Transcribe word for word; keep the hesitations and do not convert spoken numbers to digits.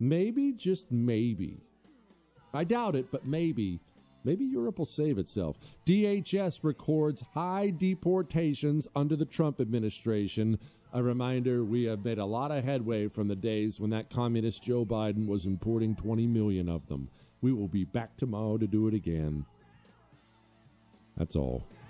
maybe, just maybe, I doubt it, but maybe, maybe Europe will save itself. D H S records high deportations under the Trump administration. A reminder, we have made a lot of headway from the days when that communist Joe Biden was importing twenty million of them. We will be back tomorrow to do it again. That's all.